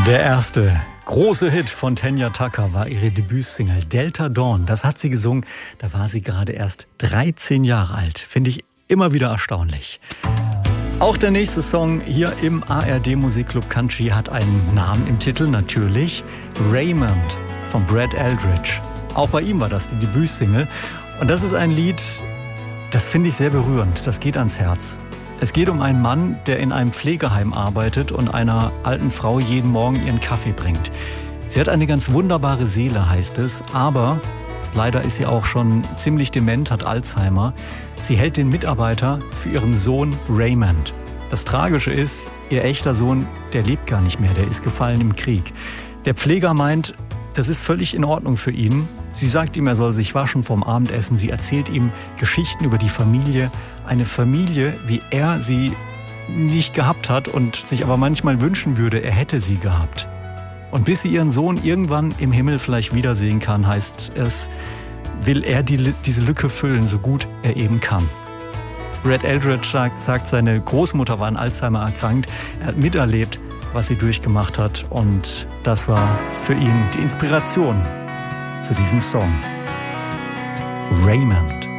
Der erste große Hit von Tanya Tucker war ihre Debütsingle Delta Dawn. Das hat sie gesungen, da war sie gerade erst 13 Jahre alt. Finde ich immer wieder erstaunlich. Auch der nächste Song hier im ARD Musikclub Country hat einen Namen im Titel, natürlich. Raymond von Brad Eldridge. Auch bei ihm war das die Debütsingle. Und das ist ein Lied, das finde ich sehr berührend. Das geht ans Herz. Es geht um einen Mann, der in einem Pflegeheim arbeitet und einer alten Frau jeden Morgen ihren Kaffee bringt. Sie hat eine ganz wunderbare Seele, heißt es, aber leider ist sie auch schon ziemlich dement, hat Alzheimer. Sie hält den Mitarbeiter für ihren Sohn Raymond. Das Tragische ist, ihr echter Sohn, der lebt gar nicht mehr, der ist gefallen im Krieg. Der Pfleger meint, das ist völlig in Ordnung für ihn. Sie sagt ihm, er soll sich waschen vorm Abendessen. Sie erzählt ihm Geschichten über die Familie. Eine Familie, wie er sie nicht gehabt hat und sich aber manchmal wünschen würde, er hätte sie gehabt. Und bis sie ihren Sohn irgendwann im Himmel vielleicht wiedersehen kann, heißt es, will er diese Lücke füllen, so gut er eben kann. Brad Eldridge sagt, seine Großmutter war an Alzheimer erkrankt. Er hat miterlebt, was sie durchgemacht hat. Und das war für ihn die Inspiration zu diesem Song. Raymond.